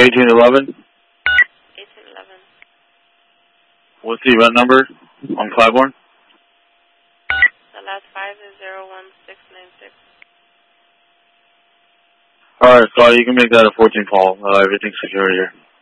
1811. 1811. What's the event number on Clybourne? The last 5 is 01696. Alright, so you can make that a 14 call. Everything's secure here.